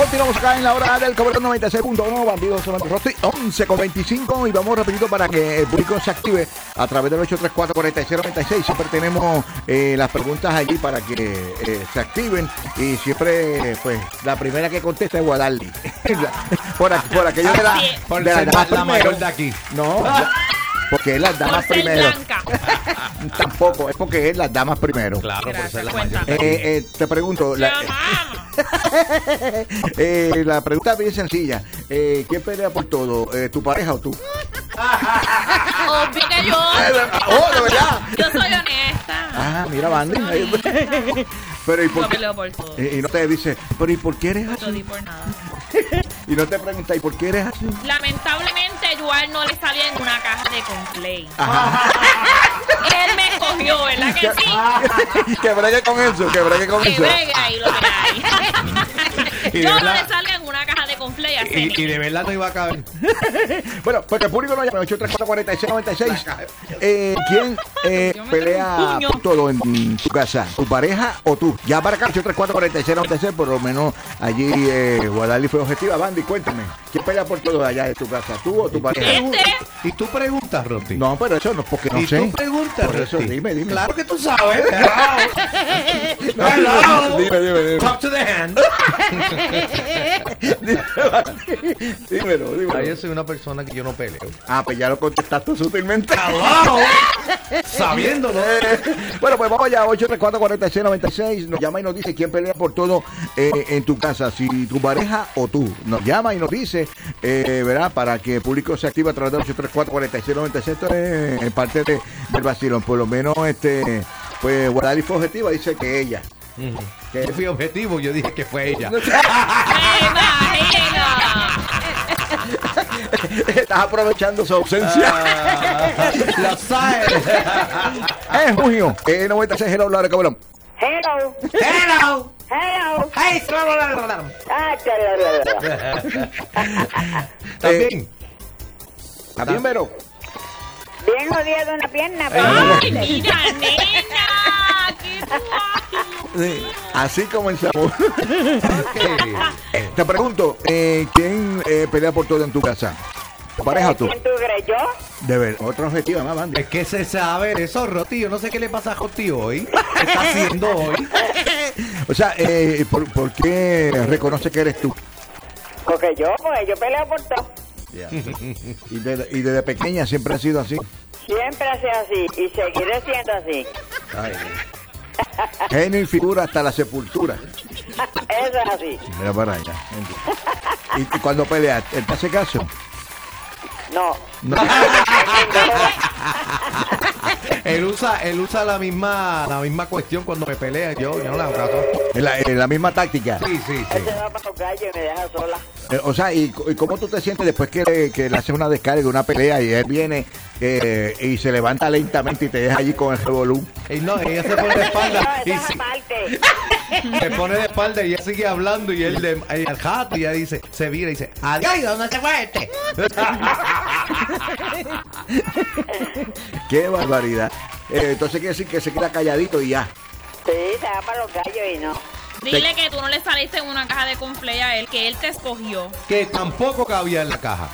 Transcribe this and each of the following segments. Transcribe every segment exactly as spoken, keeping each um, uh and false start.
continuamos acá en la hora del Cobrón noventa y seis punto uno, Bandidos Rosti, once con veinticinco, y vamos rapidito para que el público se active a través del ocho tres cuatro, cuatro cero nueve seis. Siempre tenemos eh, las preguntas allí para que eh, se activen, y siempre, pues, la primera que contesta es Guadaldi. por, por aquello de la, por de ser la, la mayor de aquí. No, porque es las damas por ser primero. blanca. Tampoco, es porque es las damas primero. Claro, por Gracias, ser la cuenta. mayor. Eh, eh, te pregunto, la, eh, la pregunta es bien sencilla. Eh, ¿Quién pelea por todo? Eh, ¿Tu pareja o tú? Obvio que yo. ¡Oh, de verdad! Yo soy honesta. Ah, mira, Bandy. Pero ¿y por Yo qué? peleo por todo. Eh, y no te dice, pero ¿y por qué eres No así? di por nada. Y no te pregunta, ¿y por qué eres así? Lamentablemente, Eduard no le salía en una caja de Conflay. Ajá. Él me escogió, ¿verdad que sí? Que bregue con eso, que bregue con Que eso. bregue ahí lo que hay. Y Yo de no verdad- le salía en una caja de Conflay a Y, y de verdad no iba a caber. Bueno, porque el público nos llama ocho tres cuatro, cuatro seis nueve seis. Eh, ¿Quién eh, Yo me pelea doy un puño. por todo en tu casa? ¿Tu pareja o tú? Ya para acá, ocho tres cuatro, cuatro seis nueve seis, por lo menos allí eh, Guadalí fue objetiva. Bandy, cuéntame, ¿quién pelea por todo allá de tu casa? ¿Tú o tu pareja? Este. Y tú preguntas, Roti. No, pero eso no, porque no y sé. tú preguntas, Por eso, Roti. dime, dime. Claro que tú sabes. No, Hello. dime, dime, dime. Talk to the hand. Dime, Bandy. Dímelo, Ah, dímelo. yo soy una persona que yo no peleo. Ah, pues ya lo contestaste sutilmente. Hello. Sabiéndolo. Eh, bueno, pues vamos allá, ocho tres cuatro, cuatro seis nueve seis. Nos llama y nos dice quién pelea por todo eh, en tu casa, si tu pareja o tú. Nos llama y nos dice, eh, ¿verdad? Para que el público se active a través de ocho tres cuatro, cuatro seis nueve seis. Esto es en parte de, del vacilón. Por lo menos, este, pues Guadalí fue objetiva, dice que ella. Que Yo fui objetivo, yo dije que fue ella. Me imagino. estás aprovechando su ausencia. Ah, lo sabes. En junio, eh, noventa y seis, hello, Laura Cabrón. Hello. Hello. Hello. Hey, Ah, también. ¿Está bien, Vero? bien jodida de una pierna, pero Ay, mira, nena. ¿Qué tú Sí, así comenzamos. Okay. Te pregunto, eh, ¿quién eh, pelea por todo en tu casa? ¿Tu pareja o tú? ¿quién tú crees yo? De ver, otra objetiva más, Bandy. Es que se sabe eso, Roti. Yo no sé qué le pasa a Roti hoy. ¿Qué está haciendo hoy? O sea, eh, ¿por, por qué reconoce que eres tú? Porque yo, pues yo peleo por todo. Y, de- y desde pequeña siempre ha sido así. Siempre hace así y seguiré siendo así. Genio y figura hasta la sepultura. Eso es así. Mira para allá. Y, y cuando peleas, ¿él te hace caso? No. No. Él usa, él usa la misma, la misma cuestión cuando me pelea. Yo, yo no le hago caso. Es la, es la misma táctica. Sí, sí, sí. Él se va para los gallos y me deja sola. Eh, O sea, ¿y, y cómo tú te sientes después que, que le haces una descarga, una pelea, y él viene eh, y se levanta lentamente y te deja allí con el revolú? Y no, ella se pone de espalda No, y esa se, parte. se pone de espalda y ella sigue hablando y él de el jato y ella dice, se vira y dice, adiós, ¿dónde se fue este? ¡Qué barbaridad! Eh, entonces quiere decir que se queda calladito y ya. Sí, se va para los gallos y no. Dile que tú no le saliste en una caja de Conflay a él, que él te escogió. Que tampoco cabía en la caja.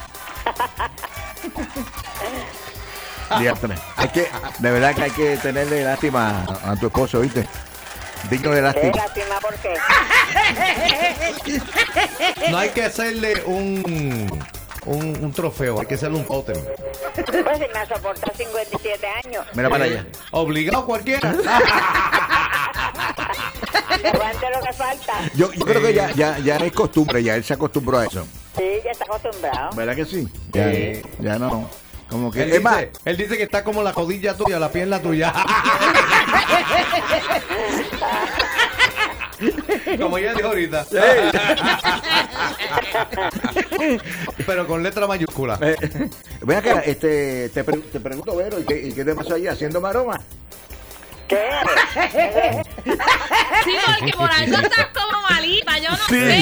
Diantre. Hay que, de verdad que hay que tenerle lástima a, a tu esposo, ¿viste? Digno de ¿Qué lástima. lástima por qué? No hay que hacerle un, un, un trofeo, hay que hacerle un tótem. Pues si me soportó cincuenta y siete años. Mira para allá. Obligado cualquiera. Aguante lo que falta. Yo, yo creo que ya, ya, ya es costumbre, ya él se acostumbró a eso. Sí, ya está acostumbrado. ¿Verdad que sí? Ya, Sí. ya no. Como que. Él Es más, dice, él dice que está como la codilla tuya, la pierna tuya. Como ella dijo ahorita. Pero con letra mayúscula. eh, ven acá, este, te, pre- te pregunto, Vero, ¿y qué, y qué te pasó allí haciendo maroma? ¿Qué? Sí, porque por algo estás como malita, yo no sé.